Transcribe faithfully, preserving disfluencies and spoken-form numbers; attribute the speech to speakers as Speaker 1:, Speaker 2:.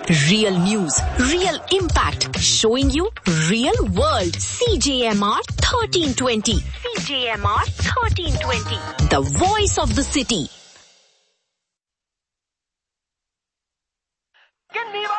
Speaker 1: Real news, real impact, showing you real world. C J M R thirteen twenty. C J M R thirteen twenty. The voice of the city.
Speaker 2: Give me